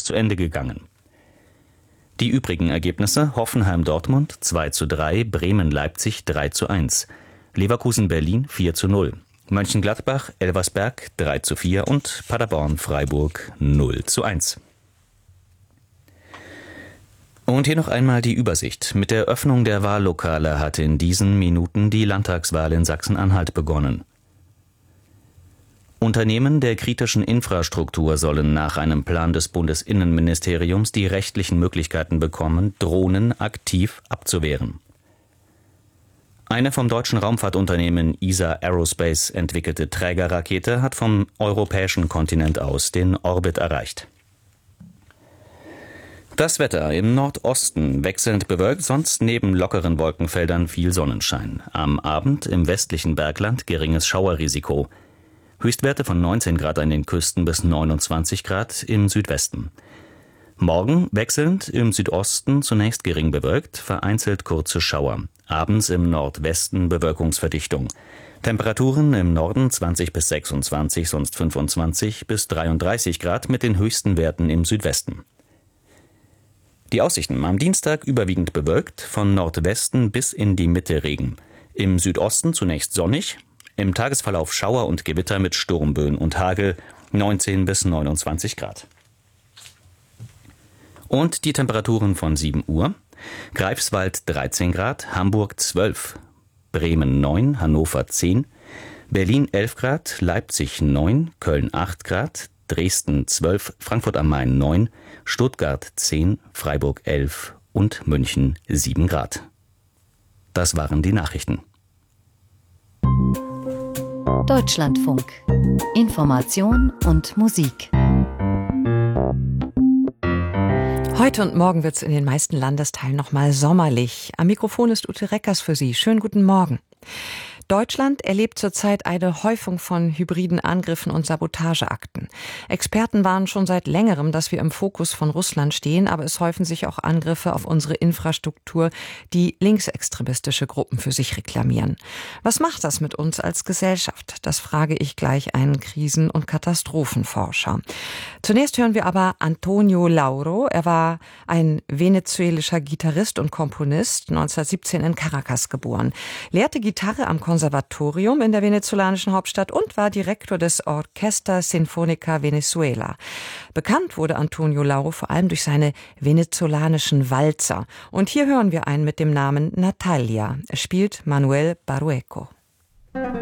zu Ende gegangen. Die übrigen Ergebnisse: Hoffenheim-Dortmund 2:3, Bremen-Leipzig 3:1, Leverkusen-Berlin 4:0, Mönchengladbach-Elversberg 3:4 und Paderborn-Freiburg 0:1. Und hier noch einmal die Übersicht. Mit der Öffnung der Wahllokale hat in diesen Minuten die Landtagswahl in Sachsen-Anhalt begonnen. Unternehmen der kritischen Infrastruktur sollen nach einem Plan des Bundesinnenministeriums die rechtlichen Möglichkeiten bekommen, Drohnen aktiv abzuwehren. Eine vom deutschen Raumfahrtunternehmen ESA Aerospace entwickelte Trägerrakete hat vom europäischen Kontinent aus den Orbit erreicht. Das Wetter: im Nordosten wechselnd bewölkt, sonst neben lockeren Wolkenfeldern viel Sonnenschein. Am Abend im westlichen Bergland geringes Schauerrisiko. Höchstwerte von 19 Grad an den Küsten bis 29 Grad im Südwesten. Morgen wechselnd, im Südosten zunächst gering bewölkt, vereinzelt kurze Schauer. Abends im Nordwesten Bewölkungsverdichtung. Temperaturen im Norden 20 bis 26, sonst 25 bis 33 Grad mit den höchsten Werten im Südwesten. Die Aussichten: am Dienstag überwiegend bewölkt, von Nordwesten bis in die Mitte Regen. Im Südosten zunächst sonnig, im Tagesverlauf Schauer und Gewitter mit Sturmböen und Hagel, 19 bis 29 Grad. Und die Temperaturen von 7 Uhr: Greifswald 13 Grad, Hamburg 12, Bremen 9, Hannover 10, Berlin 11 Grad, Leipzig 9, Köln 8 Grad, Dresden 12, Frankfurt am Main 9, Stuttgart 10, Freiburg 11 und München 7 Grad. Das waren die Nachrichten. Deutschlandfunk. Information und Musik. Heute und morgen wird es in den meisten Landesteilen noch mal sommerlich. Am Mikrofon ist Ute Reckers für Sie. Schönen guten Morgen. Deutschland erlebt zurzeit eine Häufung von hybriden Angriffen und Sabotageakten. Experten warnen schon seit längerem, dass wir im Fokus von Russland stehen, aber es häufen sich auch Angriffe auf unsere Infrastruktur, die linksextremistische Gruppen für sich reklamieren. Was macht das mit uns als Gesellschaft? Das frage ich gleich einen Krisen- und Katastrophenforscher. Zunächst hören wir aber Antonio Lauro. Er war ein venezuelischer Gitarrist und Komponist, 1917 in Caracas geboren, lehrte Gitarre am Konservatorium in der venezolanischen Hauptstadt und war Direktor des Orquesta Sinfónica Venezuela. Bekannt wurde Antonio Lauro vor allem durch seine venezolanischen Walzer. Und hier hören wir einen mit dem Namen Natalia. Es spielt Manuel Barrueco.